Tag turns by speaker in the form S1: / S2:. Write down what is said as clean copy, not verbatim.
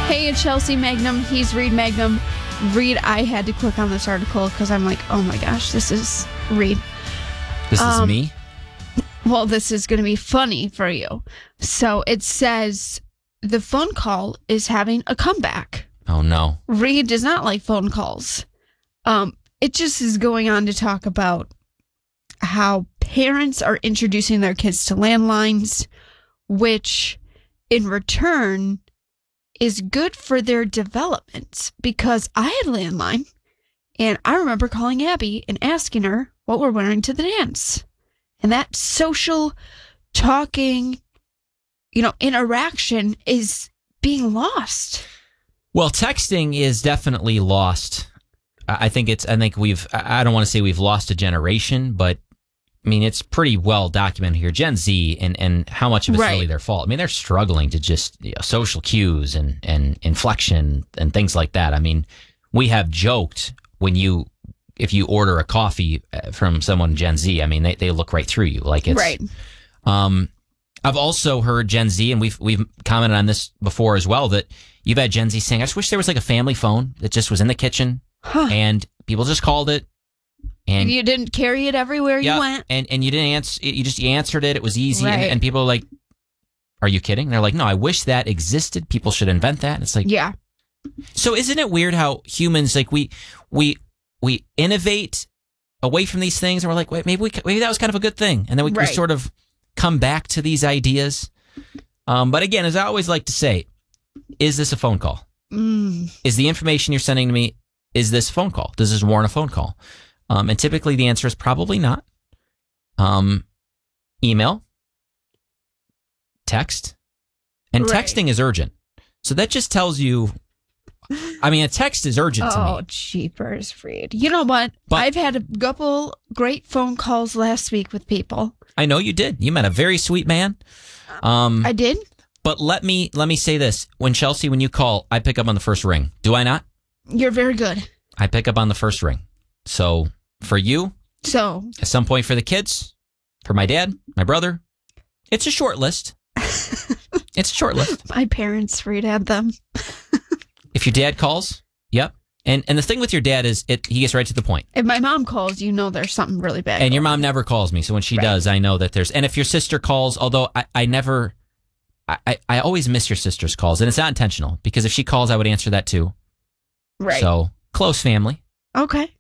S1: Hey, it's Chelsea Magnum. He's Reed Magnum. Reed, I had to click on this article because I'm like, oh my gosh, this is Reed.
S2: This is me?
S1: Well, this is going to be funny for you. So it says the phone call is having a comeback.
S2: Oh, no.
S1: Reed does not like phone calls. It just is going on to talk about how parents are introducing their kids to landlines, which in return is good for their development, because I had a landline and I remember calling Abby and asking her what we're wearing to the dance. And that social talking, interaction is being lost.
S2: Well, texting is definitely lost. I don't want to say we've lost a generation, but I mean, it's pretty well documented here. Gen Z and how much of it's really their fault. I mean, they're struggling to just social cues and inflection and things like that. I mean, we have joked if you order a coffee from someone Gen Z, I mean, they look right through you. Like it's
S1: right.
S2: I've also heard Gen Z, and we've commented on this before as well, that you've had Gen Z saying, I just wish there was like a family phone that just was in the kitchen and people just called it. And
S1: you didn't carry it everywhere you went.
S2: And you didn't answer, you answered it. It was easy.
S1: Right.
S2: And people are like, are you kidding? They're like, no, I wish that existed. People should invent that. And it's like,
S1: yeah.
S2: So isn't it weird how humans, like we innovate away from these things and we're like, wait, maybe that was kind of a good thing. And then we sort of come back to these ideas. But again, as I always like to say, is this a phone call? Is the information you're sending to me, is this a phone call? Does this warrant a phone call? And typically the answer is probably not. Email, text, and texting is urgent. So that just tells you, I mean, a text is urgent to me.
S1: Oh, jeepers, Freed. You know what? I've had a couple great phone calls last week with people.
S2: I know you did. You met a very sweet man.
S1: I did.
S2: But let me say this. When you call, I pick up on the first ring. Do I not?
S1: You're very good.
S2: I pick up on the first ring. So for you, at some point for the kids, for my dad, my brother, it's a short list. It's a short list.
S1: My parents, Freed, had them.
S2: If your dad calls, yep. And the thing with your dad is he gets right to the point.
S1: If my mom calls, there's something really bad.
S2: And your mom never calls me, so when she does, I know that there's. And if your sister calls, although I always miss your sister's calls, and it's not intentional, because if she calls, I would answer that too.
S1: Right.
S2: So close family.
S1: Okay.